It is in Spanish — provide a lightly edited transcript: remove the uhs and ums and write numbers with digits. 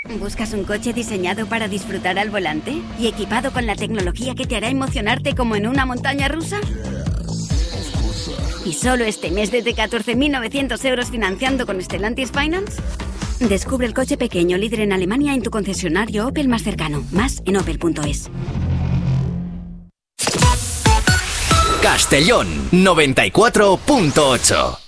¿Buscas un coche diseñado para disfrutar al volante y equipado con la tecnología que te hará emocionarte como en una montaña rusa? ¿Y solo este mes desde 14.900 euros financiando con Stellantis Finance? Descubre el coche pequeño líder en Alemania en tu concesionario Opel más cercano. Más en opel.es. Castellón 94.8.